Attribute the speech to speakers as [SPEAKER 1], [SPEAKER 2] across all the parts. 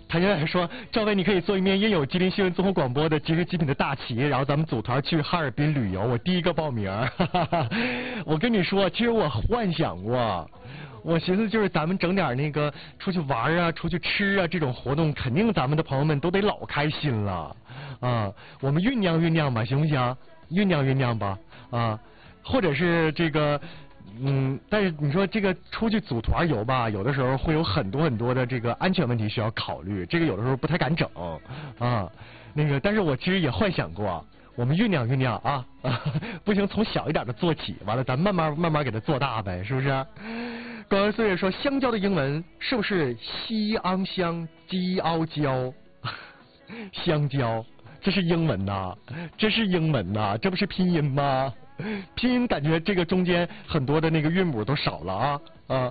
[SPEAKER 1] 谭小海说：“赵薇，你可以做一面印有吉林新闻综合广播的即时极品的大旗，然后咱们组团去哈尔滨旅游，我第一个报名。我跟你说，其实我幻想过，我寻思就是咱们整点那个出去玩啊、出去吃啊这种活动，肯定咱们的朋友们都得老开心了啊。我们酝酿酝酿吧，行不行？酝酿酝酿吧，啊，或者是这个。”但是你说这个出去组团游吧，有的时候会有很多很多的这个安全问题需要考虑，这个有的时候不太敢整啊。那个，但是我其实也幻想过，我们酝酿酝酿啊，不行，从小一点的做起，完了咱慢慢给它做大呗，是不是？高原岁月说，香蕉的英文是不是西昂香鸡凹胶？香蕉，这是英文呐，这是英文呐，这不是拼音吗？拼音感觉这个中间很多的那个韵母都少了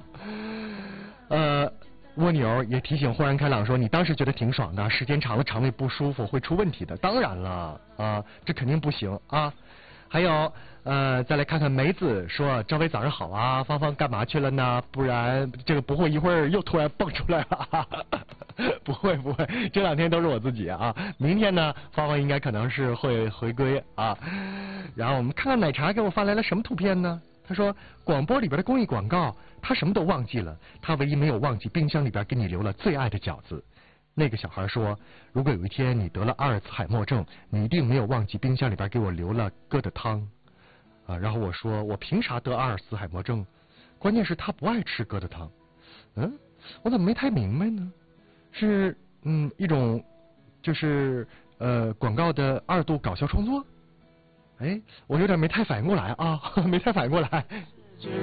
[SPEAKER 1] 蜗牛也提醒豁然开朗说，你当时觉得挺爽的，时间长了肠胃不舒服会出问题的。当然了这肯定不行啊。还有再来看看梅子说，赵薇早上好啊，芳芳干嘛去了呢？不然这个不会一会儿又突然蹦出来了。不会，这两天都是我自己啊。明天呢，芳芳应该可能是会回归啊。然后我们看看奶茶给我发来了什么图片呢？他说广播里边的公益广告，他什么都忘记了，他唯一没有忘记冰箱里边给你留了最爱的饺子。那个小孩说，如果有一天你得了阿尔茨海默症，你一定没有忘记冰箱里边给我留了疙瘩汤啊。然后我说，我凭啥得阿尔茨海默症？关键是他不爱吃疙瘩汤。我怎么没太明白呢？是一种就是广告的2度搞笑创作？我有点没太反应过来啊，没太反应过来。